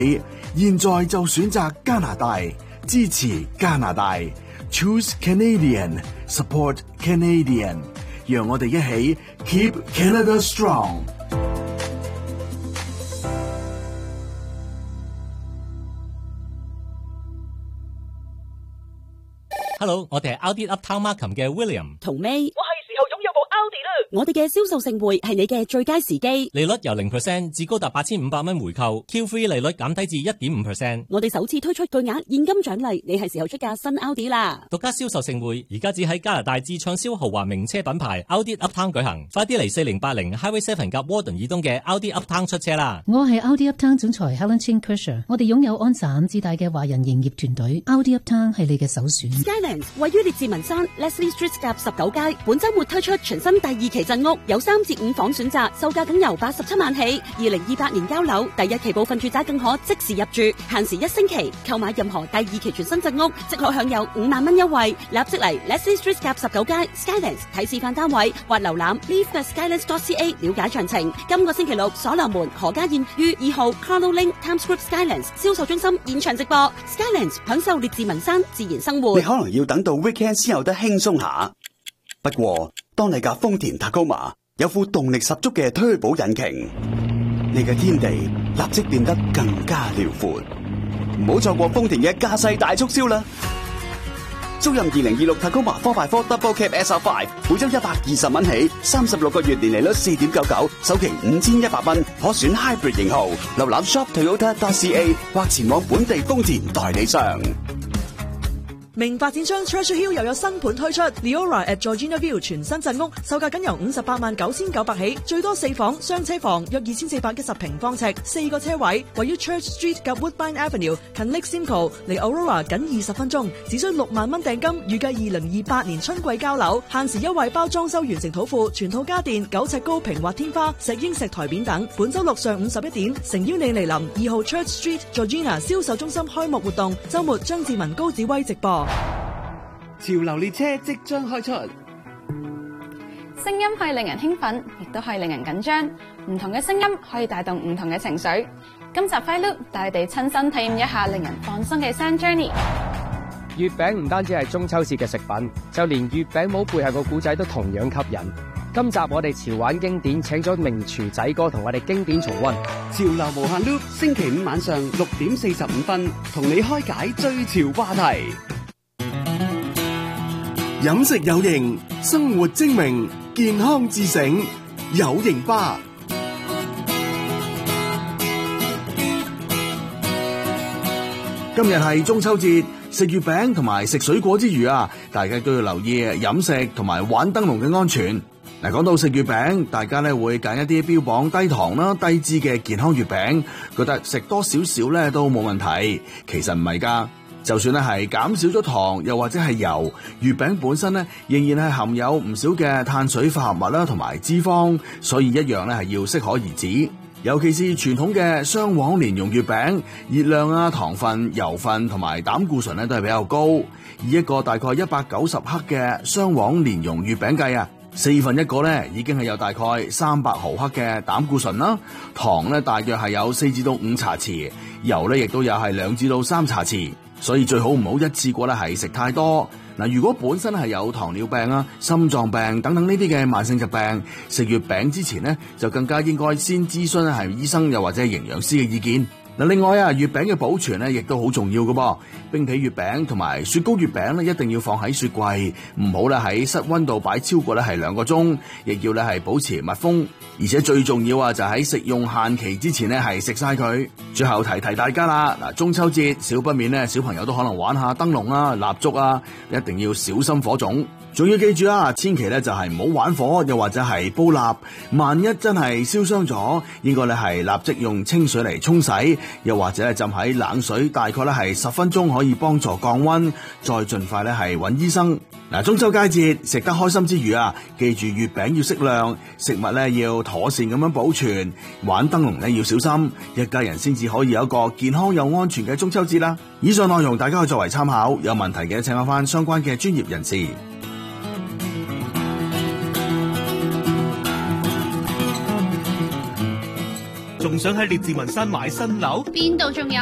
現在就選擇加拿大，支持加拿大 ，Choose Canadian， Support Canadian， 讓我哋一起 Keep Canada Strong。 Hello， 我哋係 Audi Uptown Markham 嘅 William 同 May。我哋嘅銷售盛會係你嘅最佳時機， 利率由 0% 至高達8500蚊回購 ，Q3 利率減低至 1.5%。 我哋首次推出巨額現金獎勵，你係時候出價新 Audi 啦！ 獨家銷售盛會而家只喺加拿大至暢銷豪華名車品牌 Audi Uptown 舉行，快啲嚟4080 Highway 7及 Warden 以東嘅 Audi Uptown 出車啦！ 我係 Audi Uptown 總裁 Helen Chin Kersher， 我哋擁有安省至大嘅華人營業團隊 ，Audi Uptown 係你嘅首選。 Skylands 位於列治文山 Leslie Street 夾19街，本週末推出全新第2期鎮屋，有3至5房選擇，售價僅由87萬起。2028年交樓，第1期部分住宅更可即時入住，限時1星期。購買任何第2期全新鎮屋，即可享有5萬蚊優惠。立即嚟 Leslie Street 夾19街 Skylands 睇示範單位，或瀏覽 leave@skylands.ca 了解詳情。今個星期六，所羅門何家燕於2號 Carlo Link Times Square Skylands 銷售中心現場直播 ，Skylands 享受列治文山自然生活。 你可能要等到 weekend 先有得輕鬆下，不過當你架豐田 Tacoma 有副動力十足嘅推保引擎，你嘅天地立即變得更加遼闊。唔好錯過豐田嘅駕駛大促銷啦！租任2026 Tacoma 4x4 Double Cab SR5， 每周120蚊起，36個月年利率 4.99， 首期5100蚊，可選 Hybrid 型號。瀏覽 shoptoyota.ca 或前往本地豐田代理商。 明發展商 Treasure Hill 又有新盤推出 Leora at Georgina View 全新鎮屋，售價僅由589900起，最多4房雙車房，約2410平方尺，4個車位，位於 Church Street 及 Woodbine Avenue， 近 Lake Simcoe， 離 Aurora 僅20分鐘，只需6萬蚊訂金，預計2028年春季交樓，限時優惠包裝修完成土庫，全套家電9尺高平滑天花、石英石台面等。本周六上午11點，誠邀你嚟臨2號 Church Street Georgina 銷售中心開幕活動，周末張志文高子威直播。 潮流列車即將開出， 聲音可以令人興奮，亦都可以令人緊張。唔同嘅聲音可以帶動唔同嘅情緒。今集 Fly Loop 帶你哋親身體驗一下令人放鬆嘅 Sound Journey。 月餅唔單止係中秋節嘅食品，就連月餅帽背後個故仔都同樣吸引。今集我哋潮玩經典，請咗名廚仔哥同我哋經典重溫。 潮流無限 Loop， 星期五晚上6點45分，同你開解最潮話題。 飲食有型，生活精明，健康自省，有型吧。今日係中秋節，食月餅同埋食水果之餘啊，大家都要留意飲食同埋玩燈籠嘅安全。嗱，講到食月餅，大家咧會揀一啲標榜低糖啦、低脂嘅健康月餅，覺得食多少少咧都冇問題。其實唔係噶。就算咧係減少咗糖，又或者係油，月餅本身咧仍然係含有唔少嘅碳水化合物啦，同埋脂肪，所以一樣咧係要適可而止。尤其是傳統嘅雙黃蓮蓉月餅，熱量啊、糖分、油分同埋膽固醇咧都係比較高。以一個大概190克嘅雙黃蓮蓉月餅計啊，4份一個咧已經係有大概300毫克嘅膽固醇啦，糖咧大約係有4至到5茶匙，油咧亦都有係2至到3茶匙。所以最好唔好一次過咧係食太多。嗱，如果本身係有糖尿病啊、心臟病等等呢啲嘅慢性疾病，食月餅之前呢，就更加應該先諮詢係醫生又或者係營養師嘅意見。嗱，另外啊，月餅嘅保存咧亦都好重要嘅噃。冰皮月餅同埋雪糕月餅咧，一定要放喺雪櫃，唔好咧喺室溫度擺超過咧係2個鐘，亦要咧係保持密封。而且最重要啊，就喺食用限期之前咧係食晒佢。最後提提大家啦，嗱，中秋節少不免咧，小朋友都可能玩下燈籠啊、蠟燭啊，一定要小心火種。仲要記住啊，千祈咧就係唔好玩火，又或者係煲蠟。萬一真係燒傷咗，應該咧係立即用清水嚟沖洗，又或者係浸喺冷水，大概咧係10分鐘可以幫助降溫，再盡快咧係揾醫生。嗱，中秋佳節食得開心之餘啊，記住月餅要適量，食物咧要妥善咁樣保存，玩燈籠咧要小心，一家人先至可以有一個健康又安全嘅中秋節啦。以上內容大家可以作為參考，有問題嘅請返相關嘅專業人士。 中仲想喺列治文山買新樓？ 邊度仲有